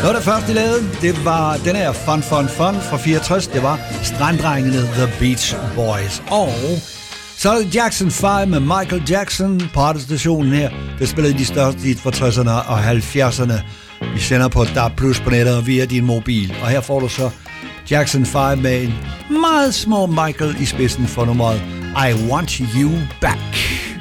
Noget af det første, de lavede, det var den her Fun fra 64. Det var Stranddrengene, The Beach Boys. Og så er det Jackson 5 med Michael Jackson på radiostationen her. Det spillede de største hit fra 60'erne og 70'erne. Vi sender på DAB+ på nettet og via din mobil. Og her får du så Jackson 5 med en meget små Michael i spidsen for nummeret I Want You Back.